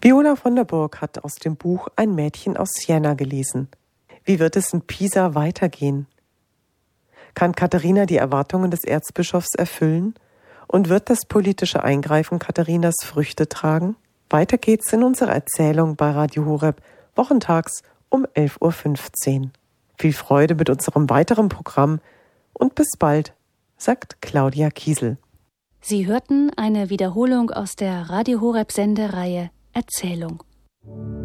Viola von der Burg hat aus dem Buch Ein Mädchen aus Siena gelesen. Wie wird es in Pisa weitergehen? Kann Katharina die Erwartungen des Erzbischofs erfüllen? Und wird das politische Eingreifen Katharinas Früchte tragen? Weiter geht's in unserer Erzählung bei Radio Horeb, wochentags um 11.15 Uhr. Viel Freude mit unserem weiteren Programm und bis bald, sagt Claudia Kiesel. Sie hörten eine Wiederholung aus der Radio Horeb Sendereihe Erzählung.